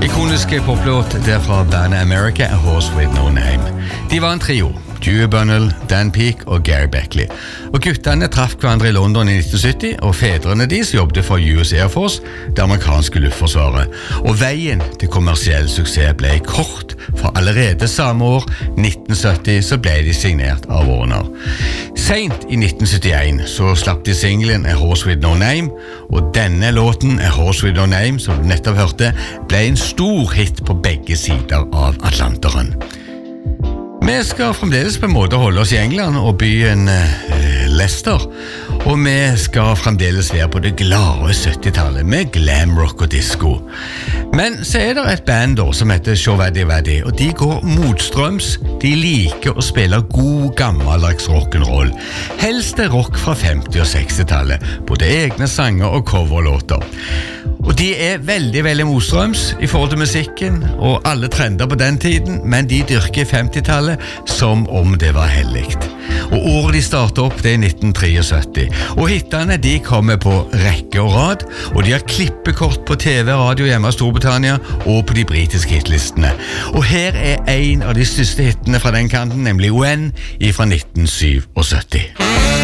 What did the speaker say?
Ikoniske poplåt der fra bandet America, A Horse With No Name. De var en trio. Dewey Bunnell, Dan Peake og Gary Beckley. Og guttene traff hverandre i London i 1970, og fedrene deres jobbet for US Air Force, det amerikanske luftforsvaret. Og veien til kommersiell suksess ble kort, for allerede samme år, 1970, så ble de signert av Warner. Sent i 1971 så slapp de singlen A Horse With No Name, og denne låten, A Horse With No Name, som du nettopp hørte, ble en stor hit på begge sider av Atlanteren. Vi skal fremdeles på en måte holde oss i England og byen Leicester, og vi skal fremdeles være på det glade 70-tallet med glam rock og disco. Men så det et band da, som heter Showaddy Waddy, og de går motstrøms. De liker å spille god gammeldags rock'n'roll. Helst rock fra 50- og 60-tallet, både egne sanger og coverlåter. Og de veldig, veldig motstrøms i forhold til musikken og alle trender på den tiden, men de dyrker 50-tallet som om det var helligt. Og året de startet opp, det 1973. Og hittene, de kommer på rekke og rad, og de har klippekort på TV og radio hjemme i Storbritannia og på de britiske hitlistene. Og her en av de største hittene fra den kanten, nemlig When, fra 1977.